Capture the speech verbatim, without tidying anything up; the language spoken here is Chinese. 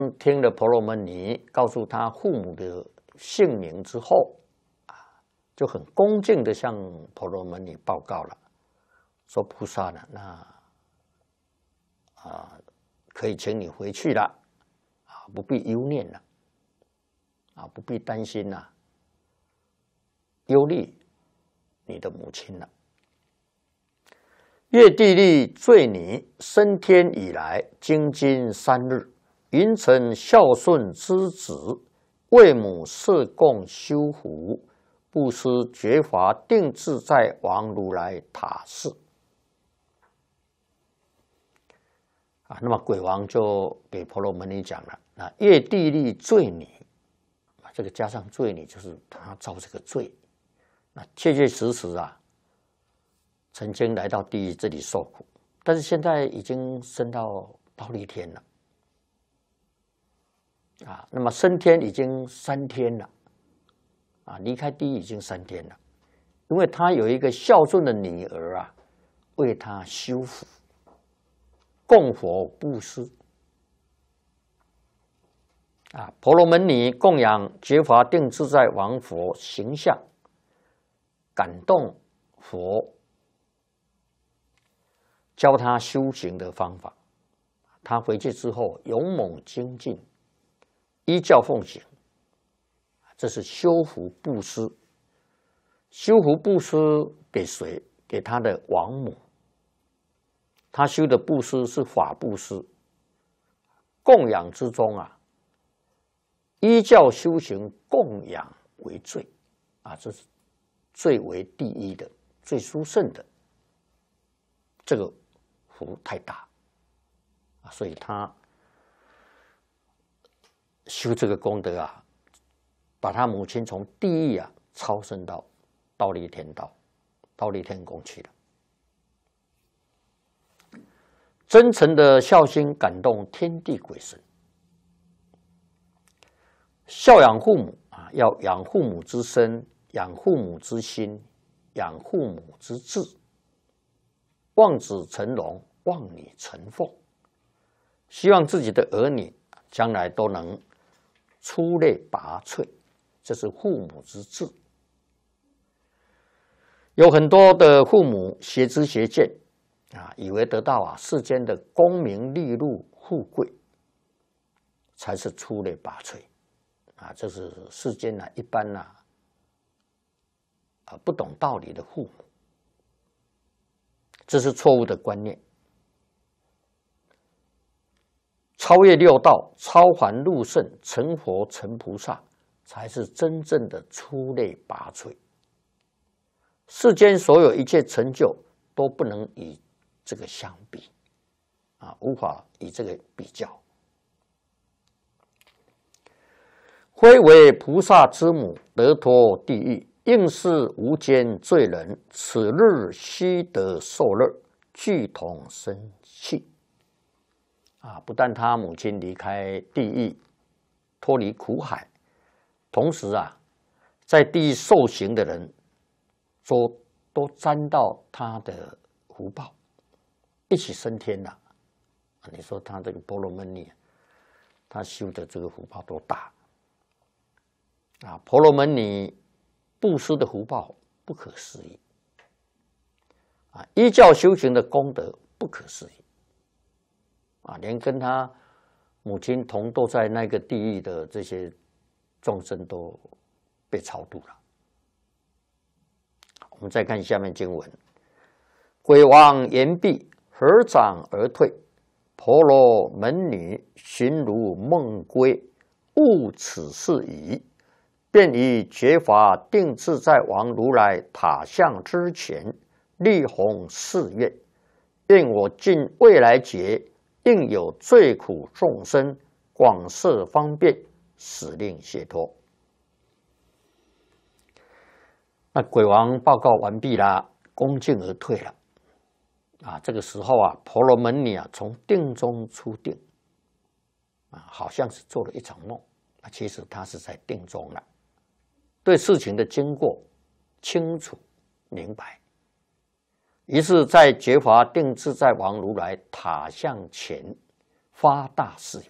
听了婆罗门尼告诉他父母的姓名之后，啊，就很恭敬的向婆罗门尼报告了，说菩萨呢，那啊可以请你回去了，啊，不必忧念了，啊，不必担心了，忧虑你的母亲了。月地利罪尼升天以来，精进三日，云成孝顺之子，为母设供修福，布施觉华定自在王如来塔寺。啊，那么鬼王就给婆罗门尼讲了，那月地利罪尼，啊，这个加上罪尼就是他造这个罪，那确确实实啊。曾经来到地狱这里受苦，但是现在已经升到忉利天了，啊，那么升天已经三天了，啊，离开地狱已经三天了，因为他有一个孝顺的女儿啊，为他修福、供佛布施，啊，婆罗门尼供养觉华定自在王佛形象，感动佛。教他修行的方法，他回去之后勇猛精进，依教奉行。这是修福布施。修福布施给谁？给他的王母。他修的布施是法布施。供养之中啊，依教修行，供养为最啊，这是最为第一的、最殊胜的。这个福太大啊，所以他修这个功德啊，把他母亲从地狱啊超升到忉利天道、忉利天宫去了。真诚的孝心感动天地鬼神，孝养父母啊，要养父母之身，养父母之心，养父母之志。望子成龙，望女成凤，希望自己的儿女将来都能出类拔萃，这是父母之志。有很多的父母邪知邪见啊，以为得到啊世间的功名利禄富贵才是出类拔萃啊，这是世间呢、啊、一般呢 啊, 啊不懂道理的父母。这是错误的观念。超越六道，超凡入圣，成佛成菩萨，才是真正的出类拔萃。世间所有一切成就都不能与这个相比，啊，无法与这个比较。非为菩萨之母，得脱地狱。应是无间罪人，此日须得受乐，俱同生气。啊，不但他母亲离开地狱，脱离苦海，同时啊，在地狱受刑的人，都都沾到他的福报，一起升天了。你说他这个婆罗门尼，他修的这个福报多大啊！婆罗门尼布施的福报不可思议啊！依教修行的功德不可思议啊！连跟他母亲同堕在那个地狱的这些众生都被超度了。我们再看下面经文：鬼王言毕，合掌而退。婆罗门女寻如梦归，悟此事矣。便以觉法定自在王如来塔像之前，力弘誓愿：愿我尽未来劫，应有罪苦众生，广设方便，使令解脱。那鬼王报告完毕啦，恭敬而退了。啊，这个时候啊，婆罗门女啊从定中出定，啊，好像是做了一场梦，啊，其实她是在定中了。对事情的经过清楚明白，于是，在觉华定自在王如来塔像前发大誓愿：